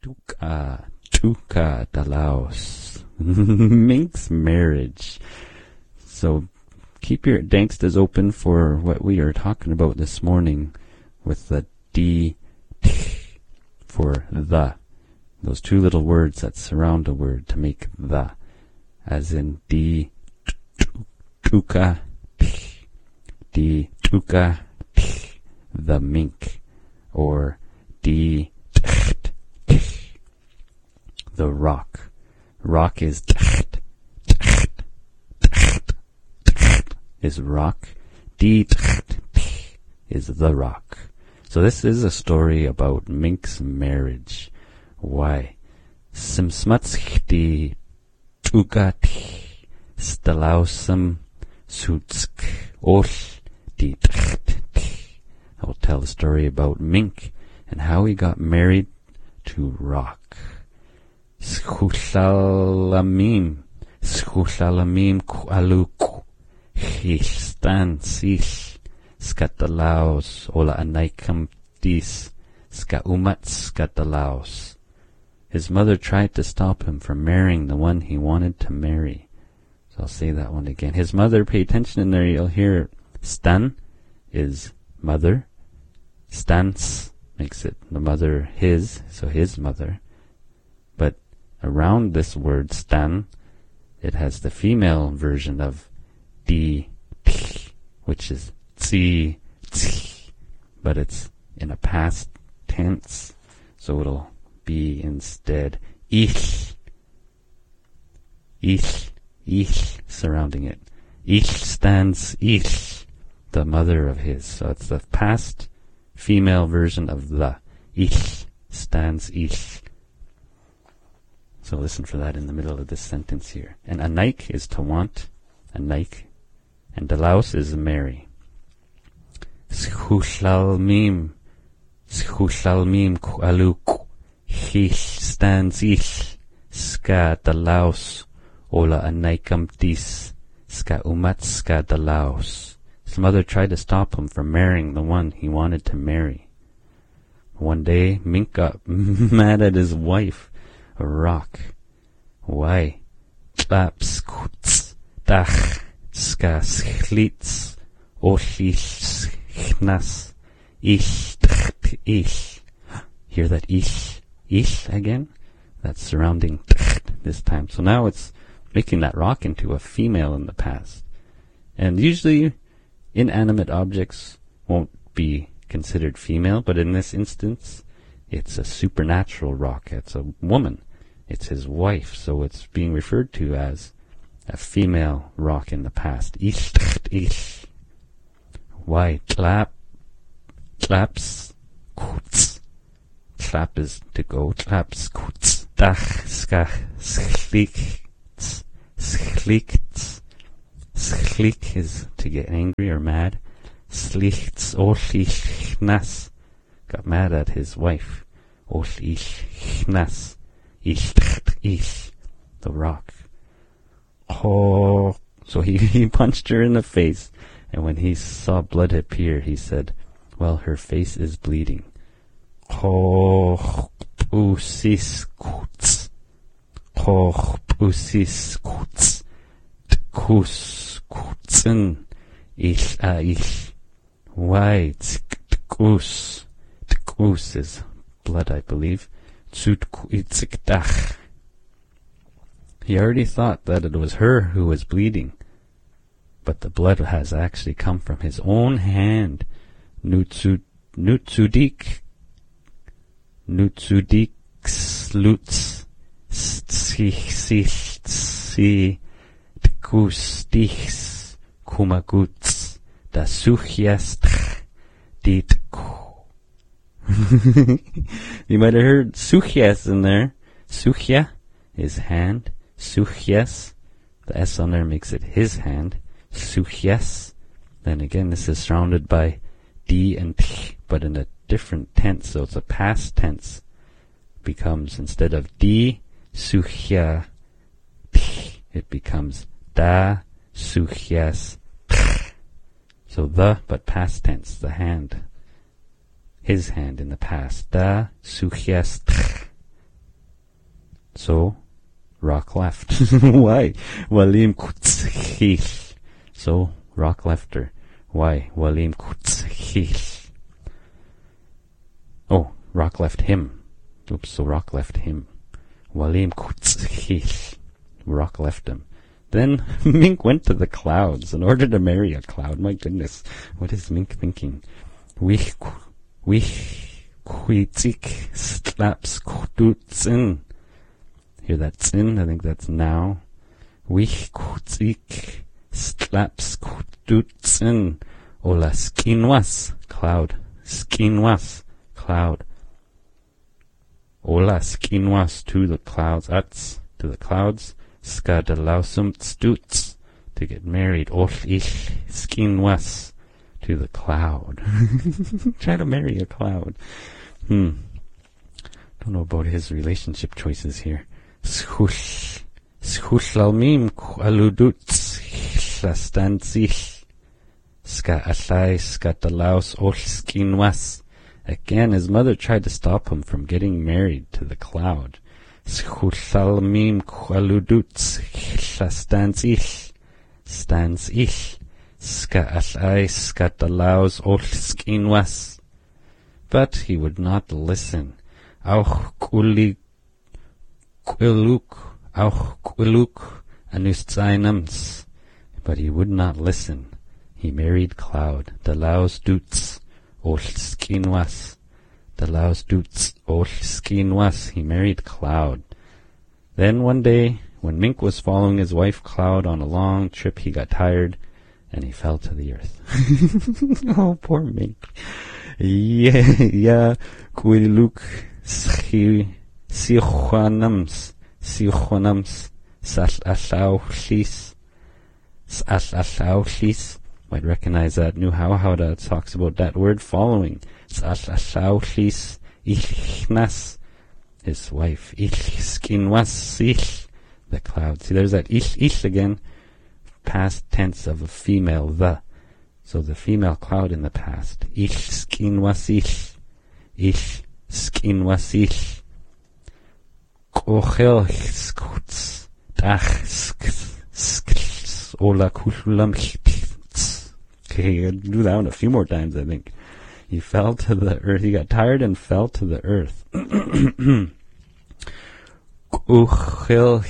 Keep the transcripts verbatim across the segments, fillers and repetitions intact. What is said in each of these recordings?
Tuka, Tuka Dalaos. Mink's marriage. So keep your dangstas open for what we are talking about this morning with the D for the. Those two little words that surround a word to make the. As in D, Tuka, D, Tuka, the mink. Or D, the rock. Rock is is rock. D is the rock. So this is a story about Mink's marriage. Why? Simsmatskti Tugat Stalausam Sutsk Ol Di. I will tell the story about Mink and how he got married to Rock. Schusalamim Schusalamim Kualuk Histan Sis Skatalaos Ola Anaikam Dis Skaumat Skatalaos. His mother tried to stop him from marrying the one he wanted to marry. So I'll say that one again. His mother, pay attention in there, you'll hear Stan is mother. Stans makes it the mother his, so his mother. But around this word Stan, it has the female version of di, t, which is tsi, tsi, but it's in a past tense, so it'll be instead ich, ich, ich, surrounding it. Ich stands ich, the mother of his. So it's the past female version of the. Ich stands ich. So listen for that in the middle of this sentence here. And anaik is to want, anaik, and dalaus is marry. Schushalmim, schushalmim kualuk, hish stands ich, ska dalaus, ola anaikam dis, ska umat ska dalaus. His mother tried to stop him from marrying the one he wanted to marry. One day, Mink got mad at his wife, a rock. Why? Klaps, kuts, dach, ska schlitz, oshish, chnas, ish, tcht, ish. Hear that ish, ish again? That's surrounding tcht this time. So now it's making that rock into a female in the past. And usually inanimate objects won't be considered female, but in this instance, it's a supernatural rock. It's a woman. It's his wife, so it's being referred to as a female rock in the past. Ish, ish. Why? Clap, claps, kuts. Clap is to go. Claps, kuts. Dach, skach, schlichts, schlichts. Schlik is to get angry or mad. Schlichts, oslichnas. Got mad at his wife. Oslichnas. Ich, ich, the rock. Oh, so he, he punched her in the face, and when he saw blood appear, he said, well, her face is bleeding. Oh, usis kuts. Oh, usis kuts. Kus, kutsen. Ich, ah, ich. Why? Tkus. Tkus is blood, I believe. He already thought that it was her who was bleeding, but the blood has actually come from his own hand. Nutsudik, Nutsudik, Sluts, Sich, Tkustix, Kumaguts, Dasuchiast, Ditku. You might have heard suchias in there. Suchia is hand. Suchias, the S on there makes it his hand. Suchias. Then again, this is surrounded by D and T, but in a different tense, so it's a past tense. Becomes, instead of D, suchia, T, it becomes da, suchias, T. So the, but past tense, the hand. His hand in the past. Da, suchias, So Rock left. Why? Walim kutzchil. So Rock left her. Why? Walim kutzchil. Oh, Rock left him. Oops, so Rock left him. Walim kutzchil. Rock left him. Then Mink went to the clouds in order to marry a cloud. My goodness, what is Mink thinking? Wich, wich, kuitzik, slaps, kututzin. Hear that tzin? I think that's now. Wich, kuitzik, slaps, kututzin. Ola skinwas, cloud. Skinwas, cloud. Ola skinwas to the clouds. Ats, to the clouds. Ska de lausum stutz, to get married. Ol ich skinwas, to the cloud. Try to marry a cloud. Hmm. Don't know about his relationship choices here. Schush. Schushlalmim aludutz. Hlastanzich. Ska alai ska de laus ol skinwas. Again, his mother tried to stop him from getting married to the cloud. Schusalmim kualudutz stands ich, stands ich, ska alai ska dalaus ol skinwas. But he would not listen. Auch kuli quiluk, auch quiluk anus zainams. But he would not listen. He married Cloud, dalaus dutz ol skinwas. Dalaus dutz ol skinwas. He married Cloud. Then one day, when Mink was following his wife Cloud on a long trip, he got tired and he fell to the earth. Oh, poor Mink. Yeah, yeah, kuiluk sichwanams, sichwanams, salasauchlis, salasauchlis. Might recognize that new Hauhauda talks about that word following. Salasauchlis ichnas. His wife, ich skinwas ich, the cloud. See, there's that ich, ich again, past tense of a female, the. So the female cloud in the past. Ich skinwas ich, ich skinwas ich. Kochel skutz, dach skutz, ola kushulam chitz. Okay, I'll do that one a few more times, I think. He fell to the earth. He got tired and fell to the earth. Kuchel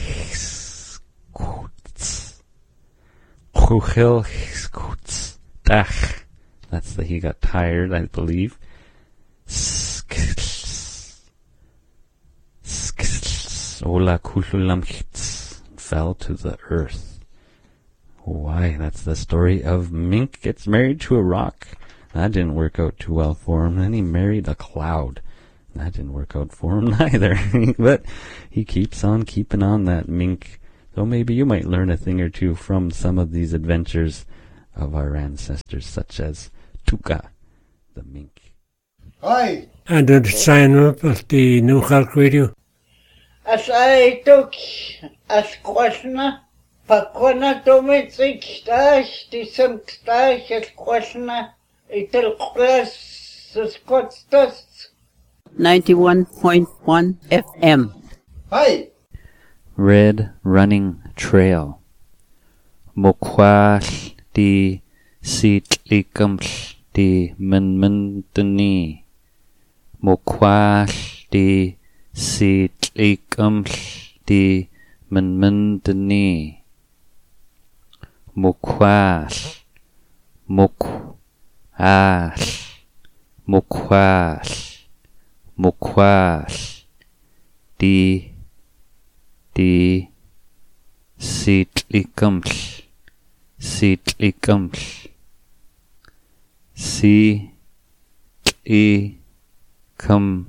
skutz. Kuchel skutz. Dach. That's the he got tired, I believe. Skls. Skls. Ola kushulam chitz. Fell to the earth. Why? That's the story of Mink gets married to a rock. That didn't work out too well for him. Then he married a cloud. That didn't work out for him neither. But he keeps on keeping on, that Mink. So maybe you might learn a thing or two from some of these adventures of our ancestors, such as Tuka, the Mink. Hi. And the sign up of the New Khalk Radio. As I took as questioner, Pakona Domitik Stash, the some Stash as questioner. Itel class Scotstas ninety-one point one F M. Hi. Red Running Trail. Mokwal di sitlikaml di menmentani. Mokwal di sitlikaml di menmentani. Mokwal. Mok. Al, mukwal, mukwal, di, di, sitlikaml, sitlikaml, si, i, kam,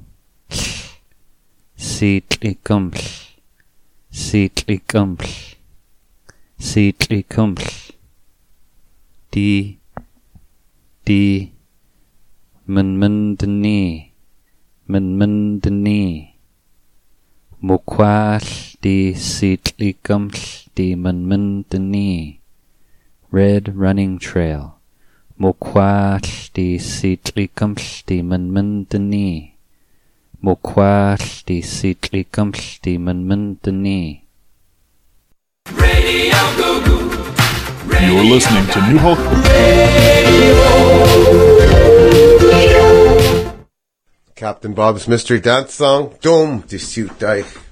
sitlikaml, sitlikaml, sitlikaml, di, di menmendani menmendani mukwal di sitlikaml di menmendani. Red Running Trail. Mukwal di sitlikaml di menmendani Mokwalti sitli kamlti man mandani. You're listening to New Hope. Captain Bob's Mystery Dance Song, Dome to Suit Die.